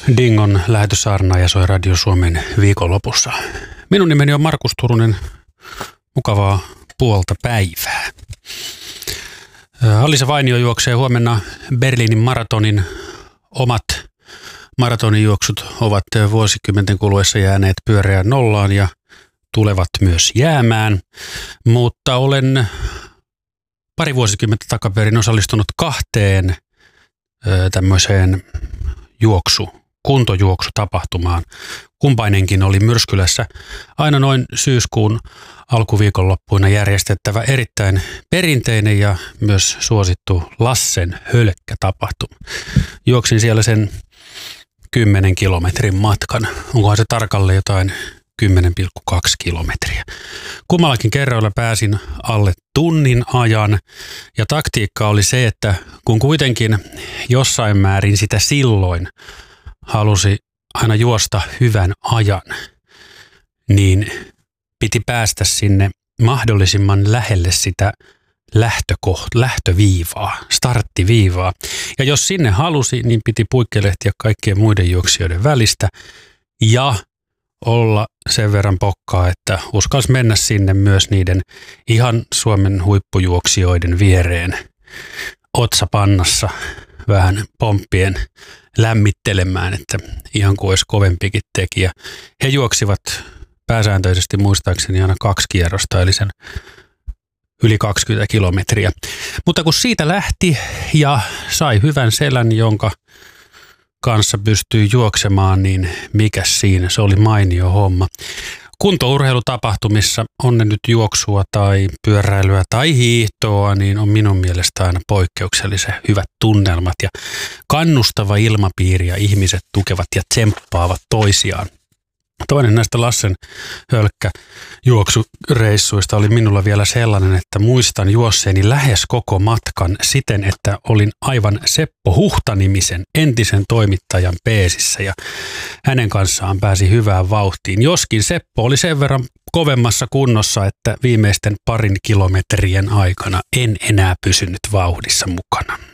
Dingon lähetyssaarnaaja soi Radio Suomen viikonlopussa. Minun nimeni on Markus Turunen. Mukavaa puolta päivää. Alisa Vainio juoksee huomenna Berliinin maratonin. Omat maratonijuoksut ovat vuosikymmenten kuluessa jääneet pyöreään nollaan ja tulevat myös jäämään. Mutta olen pari vuosikymmentä takaperin osallistunut kahteen tämmöiseen kuntojuoksutapahtumaan. Kumpainenkin oli Myrskylässä aina noin syyskuun alkuviikonloppuina järjestettävä erittäin perinteinen ja myös suosittu Lassen hölkkätapahtuma. Juoksin siellä sen 10 kilometrin matkan. Onkohan se tarkalleen jotain 10,2 kilometriä. Kummallakin kerroilla pääsin alle tunnin ajan ja taktiikka oli se, että kun kuitenkin jossain määrin sitä silloin halusi aina juosta hyvän ajan, niin piti päästä sinne mahdollisimman lähelle sitä lähtöviivaa, starttiviivaa. Ja jos sinne halusi, niin piti puikkelehtiä kaikkien muiden juoksijoiden välistä ja olla sen verran pokkaa, että uskalsi mennä sinne myös niiden ihan Suomen huippujuoksijoiden viereen otsapannassa vähän pomppien lämmittelemään, että ihan kuin olisi kovempikin tekijä. He juoksivat pääsääntöisesti muistaakseni aina 2 kierrosta, eli sen yli 20 kilometriä. Mutta kun siitä lähti ja sai hyvän selän, jonka kanssa pystyy juoksemaan, niin mikäs siinä, se oli mainio homma. Kuntourheilutapahtumissa, on ne nyt juoksua tai pyöräilyä tai hiihtoa, niin on minun mielestä aina poikkeuksellisen hyvät tunnelmat ja kannustava ilmapiiri ja ihmiset tukevat ja tsemppaavat toisiaan. Toinen näistä Lassen hölkkäjuoksureissuista oli minulla vielä sellainen, että muistan juosseeni lähes koko matkan siten, että olin aivan Seppo Huhta-nimisen entisen toimittajan peesissä ja hänen kanssaan pääsi hyvään vauhtiin. Joskin Seppo oli sen verran kovemmassa kunnossa, että viimeisten 2 kilometrien aikana en enää pysynyt vauhdissa mukana.